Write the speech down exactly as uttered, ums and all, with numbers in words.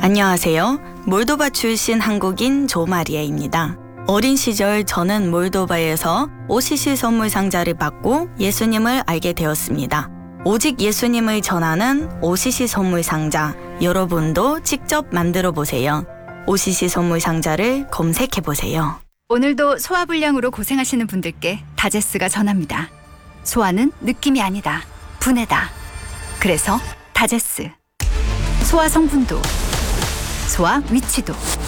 안녕하세요. 몰도바 출신 한국인 조마리아입니다. 어린 시절 저는 몰도바에서 오시시 선물 상자를 받고 예수님을 알게 되었습니다. 오직 예수님을 전하는 오시시 선물 상자, 여러분도 직접 만들어 보세요. 오시시 선물 상자를 검색해 보세요. 오늘도 소화불량으로 고생하시는 분들께 다제스가 전합니다. 소화는 느낌이 아니다. 분해다. 그래서 다제스. 소화 성분도, 소화 위치도,